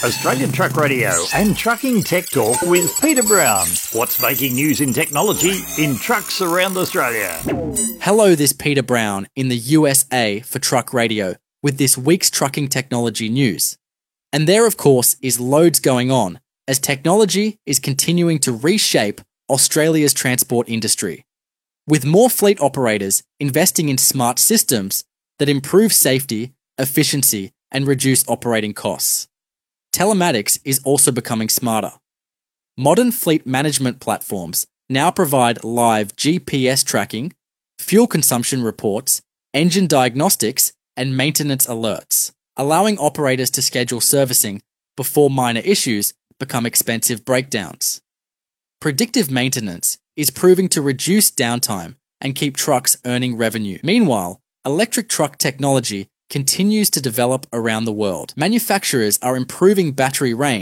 Australian Truck Radio and Trucking Tech Talk with Peter Brown. What's making news in technology in trucks around Australia? Hello, this is Peter Brown in the USA for Truck Radio with this week's trucking technology news. And there, of course, is loads going on as technology is continuing to reshape Australia's transport industry, with more fleet operators investing in smart systems that improve safety, efficiency, and reduce operating costs. Telematics is also becoming smarter. Modern fleet management platforms now provide live GPS tracking, fuel consumption reports, engine diagnostics, and maintenance alerts, allowing operators to schedule servicing before minor issues become expensive breakdowns. Predictive maintenance is proving to reduce downtime and keep trucks earning revenue. Meanwhile, electric truck technology continues to develop around the world. Manufacturers are improving battery range